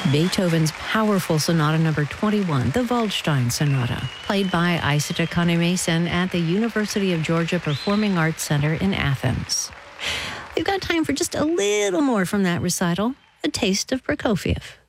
Beethoven's powerful Sonata Number 21, the Waldstein Sonata, played by Isata Kane-Mason at the University of Georgia Performing Arts Center in Athens. We've got time for just a little more from that recital, a taste of Prokofiev.